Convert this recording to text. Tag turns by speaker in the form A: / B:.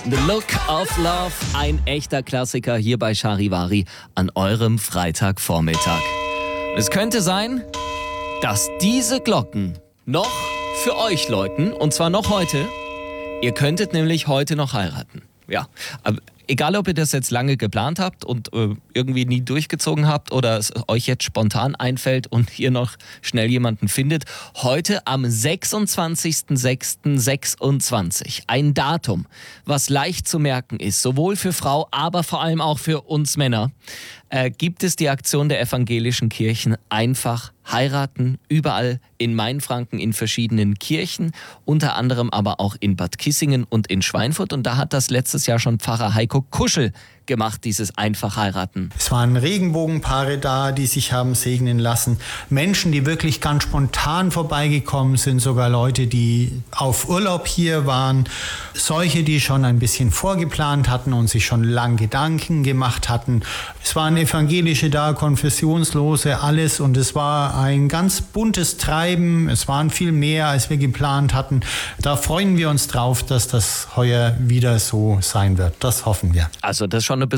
A: The Look of Love, ein echter Klassiker hier bei Charivari an eurem Freitagvormittag. Es könnte sein, dass diese Glocken noch für euch läuten, und zwar noch heute. Ihr könntet nämlich heute noch heiraten. Ja, aber egal, ob ihr das jetzt lange geplant habt und irgendwie nie durchgezogen habt oder es euch jetzt spontan einfällt und ihr noch schnell jemanden findet. Heute am 26.06.26. Ein Datum, was leicht zu merken ist, sowohl für Frau, aber vor allem auch für uns Männer, gibt es die Aktion der evangelischen Kirchen Einfach heiraten, überall in Mainfranken in verschiedenen Kirchen, unter anderem aber auch in Bad Kissingen und in Schweinfurt. Und da hat das letztes Jahr schon Pfarrer Heiko Kuschel gemacht, dieses Einfach heiraten.
B: Es waren Regenbogenpaare da, die sich haben segnen lassen. Menschen, die wirklich ganz spontan vorbeigekommen sind, sogar Leute, die auf Urlaub hier waren. Solche, die schon ein bisschen vorgeplant hatten und sich schon lang Gedanken gemacht hatten. Es waren Evangelische da, Konfessionslose, alles, und es war ein ganz buntes Treiben. Es waren viel mehr, als wir geplant hatten. Da freuen wir uns drauf, dass das heuer wieder so sein wird. Das hoffen wir.
A: Also das ist schon